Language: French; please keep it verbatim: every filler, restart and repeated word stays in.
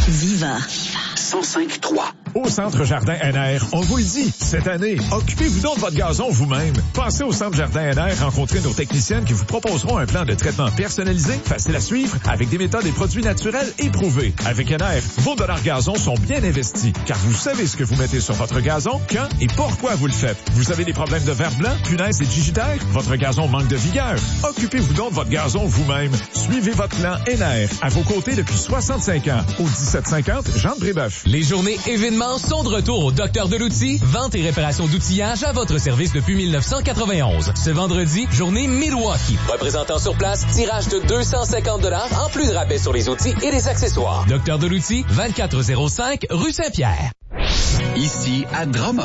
Viva. cent cinq trois. Au Centre Jardin N R, on vous le dit, cette année, occupez-vous donc de votre gazon vous-même. Passez au Centre Jardin N R, rencontrez nos techniciennes qui vous proposeront un plan de traitement personnalisé, facile à suivre, avec des méthodes et produits naturels éprouvés. Avec N R, vos dollars gazon sont bien investis, car vous savez ce que vous mettez sur votre gazon, quand et pourquoi vous le faites. Vous avez des problèmes de verre blanc, punaise et digitaire? Votre gazon manque de vigueur? Occupez-vous donc de votre gazon vous-même. Suivez votre plan N R, à vos côtés depuis soixante-cinq ans, au dix-sept cinquante Jean de Brébeuf. Les journées événements sont de retour au Docteur de l'outil. Vente et réparation d'outillage à votre service depuis dix-neuf cent quatre-vingt-onze. Ce vendredi, journée Milwaukee. Représentant sur place, tirage de deux cent cinquante dollars en plus de rabais sur les outils et les accessoires. Docteur de l'outil, vingt-quatre zéro cinq rue Saint-Pierre. Ici à Drummond.